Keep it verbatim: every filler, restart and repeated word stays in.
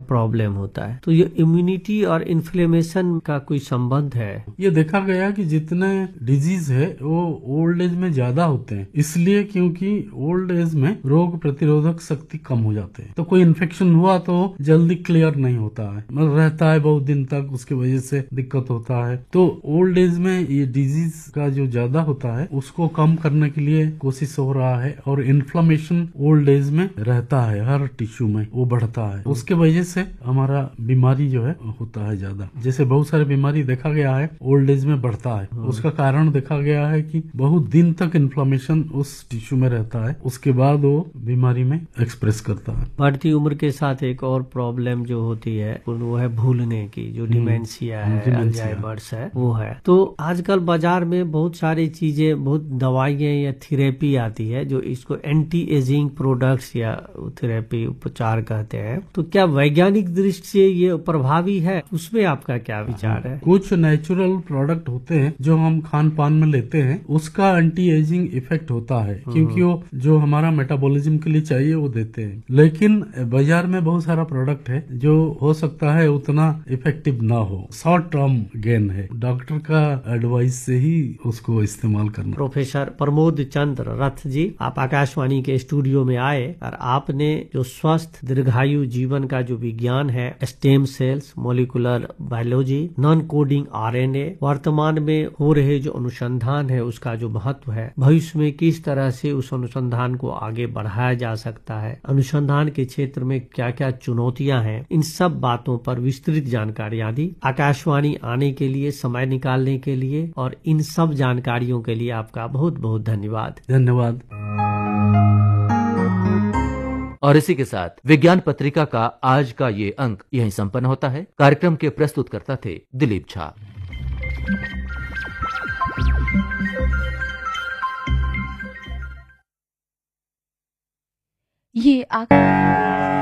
Problem होता है। तो ये इम्यूनिटी और इन्फ्लेमेशन का कोई संबंध है? ये देखा गया कि जितने डिजीज है वो ओल्ड एज में ज्यादा होते हैं, इसलिए क्योंकि ओल्ड एज में रोग प्रतिरोधक शक्ति कम हो जाते हैं। तो कोई इन्फेक्शन हुआ तो जल्दी क्लियर नहीं होता है, मतलब रहता है बहुत दिन तक, उसकी वजह से दिक्कत होता है। तो ओल्ड एज में ये डिजीज का जो ज्यादा होता है उसको कम करने के लिए कोशिश हो रहा है। और इन्फ्लेमेशन ओल्ड एज में रहता है, हर टिश्यू में वो बढ़ता है, उसके वजह से हमारा बीमारी जो है होता है ज्यादा। जैसे बहुत सारे बीमारी देखा गया है ओल्ड एज में बढ़ता है, उसका कारण देखा गया है कि बहुत दिन तक इन्फ्लेमेशन उस टिश्यू में रहता है, उसके बाद वो बीमारी में एक्सप्रेस करता है। बढ़ती उम्र के साथ एक और प्रॉब्लम जो होती है वो है भूलने की, जो डिमेंशिया है, अल्जाइमर्स है, वो है। तो आजकल बाजार में बहुत सारी चीजें, बहुत दवाइयाँ या थेरेपी आती है जो इसको एंटी एजिंग प्रोडक्ट्स या थेरेपी उपचार कहते हैं। तो क्या वैज्ञानिक दृष्टि से ये प्रभावी है? उसमें आपका क्या विचार है? कुछ नेचुरल प्रोडक्ट होते हैं जो हम खान पान में लेते हैं, उसका एंटी एजिंग इफेक्ट होता है, क्योंकि वो जो हमारा मेटाबॉलिज्म के लिए चाहिए वो देते हैं। लेकिन बाजार में बहुत सारा प्रोडक्ट है जो हो सकता है उतना इफेक्टिव ना हो, शॉर्ट टर्म गेन है। डॉक्टर का एडवाइस से ही उसको इस्तेमाल करना। प्रोफेसर प्रमोद चंद्र रथ जी, आप आकाशवाणी के स्टूडियो में आए और आपने जो स्वस्थ दीर्घायु जीवन का जो विज्ञान है, stem cells, molecular biology, non coding RNA, वर्तमान में हो रहे जो अनुसंधान है उसका जो महत्व है, भविष्य में किस तरह से उस अनुसंधान को आगे बढ़ाया जा सकता है, अनुसंधान के क्षेत्र में क्या क्या चुनौतियां हैं, इन सब बातों पर विस्तृत जानकारियां दी। आकाशवाणी आने के लिए, समय निकालने के लिए और इन सब जानकारियों के लिए आपका बहुत बहुत धन्यवाद। धन्यवाद। और इसी के साथ विज्ञान पत्रिका का आज का ये अंक यहीं संपन्न होता है। कार्यक्रम के प्रस्तुतकर्ता थे दिलीप झा। ये आ...